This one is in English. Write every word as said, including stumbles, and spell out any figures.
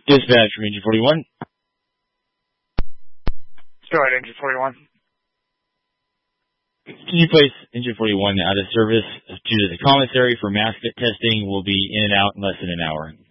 Dispatch from Engine forty-one. Start Engine forty-one. Can you place Engine forty-one out of service due to the commissary for mask fit testing will be in and out in less than an hour?